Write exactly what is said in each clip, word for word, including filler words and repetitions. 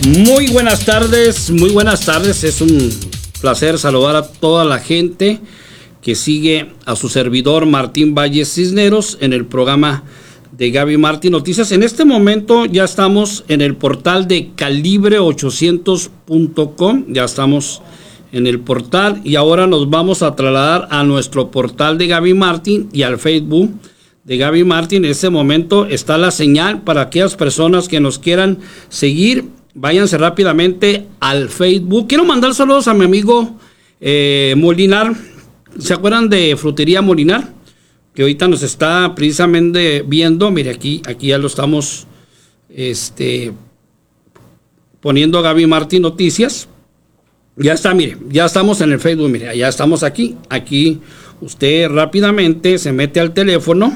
Muy buenas tardes, muy buenas tardes. Es un placer saludar a toda la gente que sigue a su servidor Martín Valle Cisneros en el programa de Gaby Martín Noticias. En este momento ya estamos en el portal de calibre ochocientos punto com, ya estamos en el portal y ahora nos vamos a trasladar a nuestro portal de Gaby Martín y al Facebook de Gaby Martín. En este momento está la señal para aquellas personas que nos quieran seguir. Váyanse rápidamente al Facebook. Quiero mandar saludos a mi amigo eh, Molinar. ¿Se acuerdan de Frutería Molinar? Que ahorita nos está precisamente viendo. Mire, aquí, aquí ya lo estamos este, poniendo a Gaby Martín Noticias. Ya está, mire, ya estamos en el Facebook. Mire, ya estamos aquí. Aquí usted rápidamente se mete al teléfono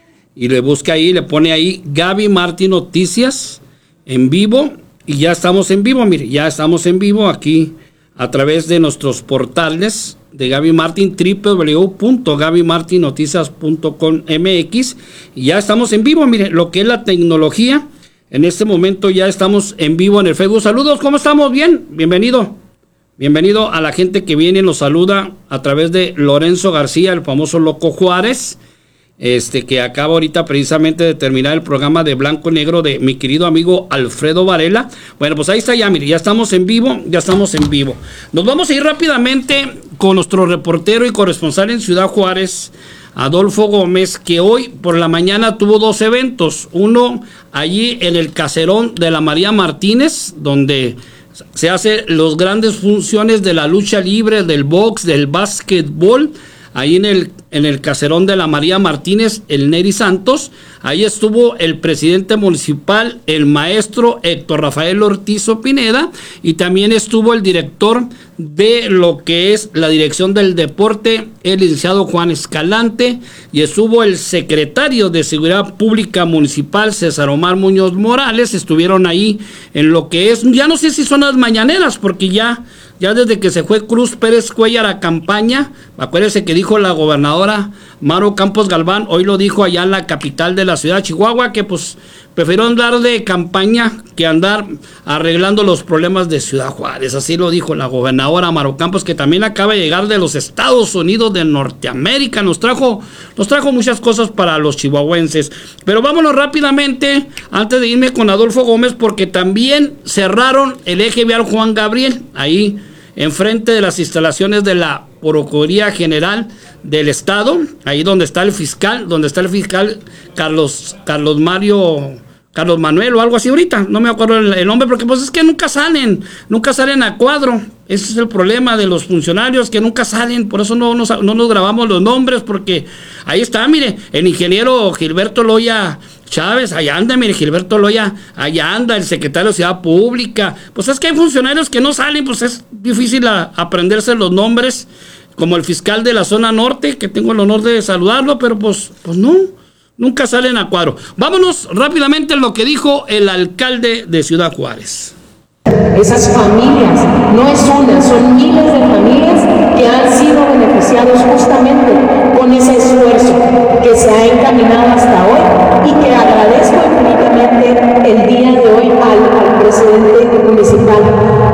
y le busca ahí, le pone ahí Gaby Martín Noticias en vivo. Y ya estamos en vivo, mire, ya estamos en vivo aquí a través de nuestros portales de Gaby Martín, doble u doble u doble u punto gaby martin noticias punto com m x. Y ya estamos en vivo, mire, lo que es la tecnología. En este momento ya estamos en vivo en el Facebook. Saludos, ¿cómo estamos? Bien, bienvenido. Bienvenido a la gente que viene y nos saluda a través de Lorenzo García, el famoso Loco Juárez. Este que acaba ahorita precisamente de terminar el programa de Blanco y Negro de mi querido amigo Alfredo Varela. Bueno, pues ahí está ya, mire, ya estamos en vivo, ya estamos en vivo. Nos vamos a ir rápidamente con nuestro reportero y corresponsal en Ciudad Juárez, Adolfo Gómez, que hoy por la mañana tuvo dos eventos. Uno allí en el caserón de la María Martínez, donde se hacen las grandes funciones de la lucha libre, del box, del básquetbol. Ahí en el, en el caserón de la María Martínez, el Neri Santos, ahí estuvo el presidente municipal, el maestro Héctor Rafael Ortiz Pineda, y también estuvo el director de lo que es la dirección del deporte, el licenciado Juan Escalante, y estuvo el secretario de Seguridad Pública Municipal, César Omar Muñoz Morales. Estuvieron ahí en lo que es, ya no sé si son las mañaneras, porque ya... Ya desde que se fue Cruz Pérez Cuellar a campaña, acuérdense que dijo la gobernadora Maro Campos Galván, hoy lo dijo allá en la capital de la ciudad de Chihuahua, que pues prefirió andar de campaña que andar arreglando los problemas de Ciudad Juárez. Así lo dijo la gobernadora Maro Campos, que también acaba de llegar de los Estados Unidos de Norteamérica. Nos trajo, nos trajo muchas cosas para los chihuahuenses. Pero vámonos rápidamente, antes de irme con Adolfo Gómez, porque también cerraron el eje vial Juan Gabriel, ahí enfrente de las instalaciones de la Procuraduría General del Estado, ahí donde está el fiscal, donde está el fiscal Carlos, Carlos Mario, Carlos Manuel o algo así ahorita, no me acuerdo el, el nombre, porque pues es que nunca salen, nunca salen a cuadro. Ese es el problema de los funcionarios, que nunca salen, por eso no nos, no nos grabamos los nombres, porque ahí está, mire, el ingeniero Gilberto Loya Chávez, allá anda, mire, Gilberto Loya, allá anda, el secretario de Ciudad Pública. Pues es que hay funcionarios que no salen, pues es difícil a, aprenderse los nombres, como el fiscal de la zona norte, que tengo el honor de saludarlo, pero pues, pues no, nunca salen a cuadro. Vámonos rápidamente a lo que dijo el alcalde de Ciudad Juárez. Esas familias, no es una, son miles de familias que han sido beneficiados justamente con ese esfuerzo que se ha encaminado hasta hoy, y que agradezco infinitamente el día de hoy al, al presidente municipal,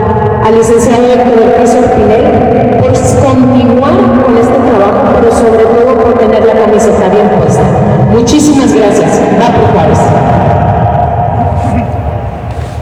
al licenciado Héctor Ortiz Pineda, por continuar con este trabajo, pero sobre todo por tener la camiseta bien puesta. Muchísimas gracias. Va por Juárez.